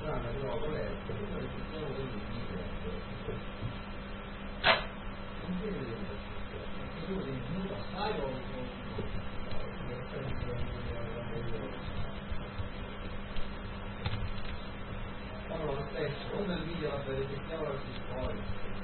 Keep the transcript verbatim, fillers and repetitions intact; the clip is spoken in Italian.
strana però ho letto, una riflessione del video. Non si vede perché tu devi nulla assai o allora lo stesso, quando il video va bene, si chiama la si scuola.